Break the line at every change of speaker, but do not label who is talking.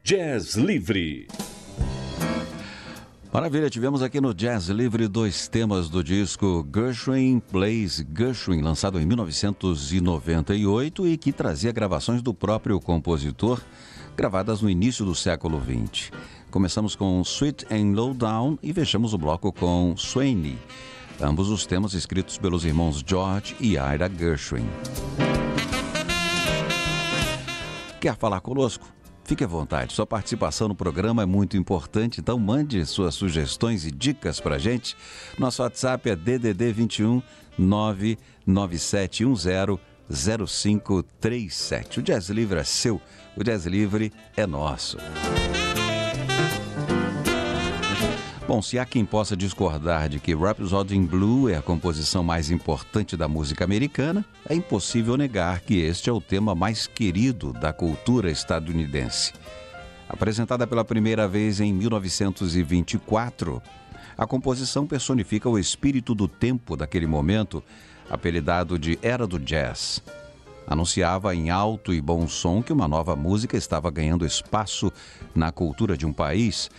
Jazz Livre.
Maravilha, tivemos aqui no Jazz Livre 2 temas do disco Gershwin Plays Gershwin, lançado em 1998 e que trazia gravações do próprio compositor, gravadas no início do século XX. Começamos com Sweet and Low Down e fechamos o bloco com Sweeney, ambos os temas escritos pelos irmãos George e Ira Gershwin. Quer falar conosco? Fique à vontade, sua participação no programa é muito importante, então mande suas sugestões e dicas pra gente. Nosso WhatsApp é DDD 21 99710 0537. O Jazz Livre é seu, o Jazz Livre é nosso. Bom, se há quem possa discordar de que Rhapsody in Blue é a composição mais importante da música americana, é impossível negar que este é o tema mais querido da cultura estadunidense. Apresentada pela primeira vez em 1924, a composição personifica o espírito do tempo daquele momento, apelidado de Era do Jazz. Anunciava em alto e bom som que uma nova música estava ganhando espaço na cultura de um país